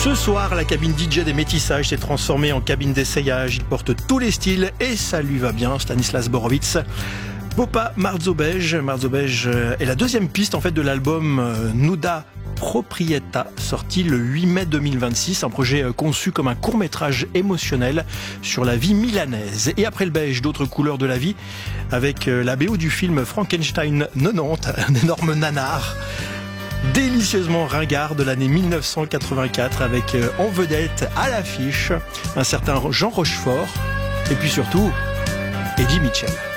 Ce soir, la cabine DJ des Métissages s'est transformée en cabine d'essayage. Il porte tous les styles et ça lui va bien, Stanislas Borowicz. Popa Marzobej. Marzobej est la deuxième piste en fait de l'album Nuda Proprieta, sorti le 8 mai 2026, un projet conçu comme un court-métrage émotionnel sur la vie milanaise. Et après le beige, d'autres couleurs de la vie, avec la BO du film Frankenstein 90, un énorme nanar, délicieusement ringard de l'année 1984, avec en vedette à l'affiche un certain Jean Rochefort, et puis surtout Eddie Mitchell.